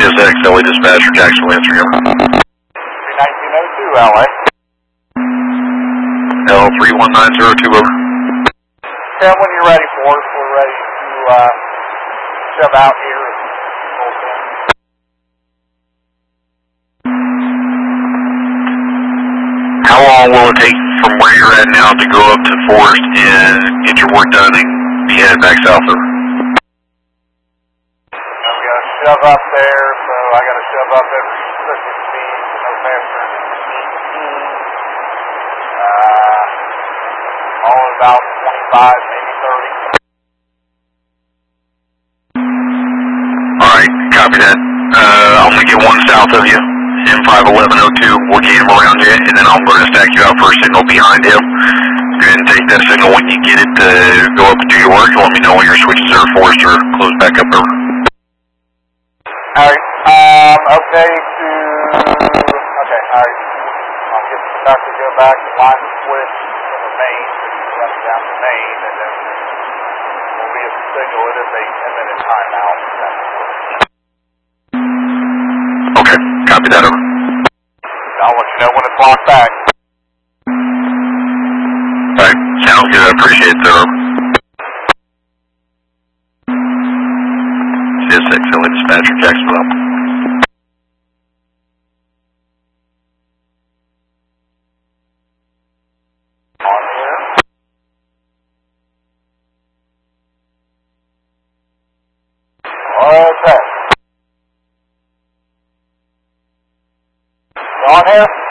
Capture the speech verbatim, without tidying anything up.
C S X, L A Dispatcher, Jacksonville, answer you. nineteen oh two, L A. L three one nine zero two, over. Tim, when you're ready for us, we're ready to uh, shove out here. How long will it take from where you're at now to go up to Forest and get your work done and be headed back south? Or? I'm going to shove up there, so I got to shove up every restricted speed, so no faster than eighteen. Uh, all in about twenty-five, maybe thirty. Alright, copy that. Uh, I'm going to get one south of you, M five eleven oh two, we'll get him around you, and then I'm going to stack you out for a signal behind him. And take that signal when you get it to go up and do your work, and let me know when your switches are forced or close back up, over. Alright, um, okay to, okay, alright. I'll get the conductor to go back and line the switch to the main, running down the main, and then we'll re-signal it as a ten minute timeout. Okay, copy that, over. I'll let you know when it's locked back. Alright, sounds good, I appreciate it, over. C S X, L A Dispatcher, Jacksonville. On here. Okay. On here.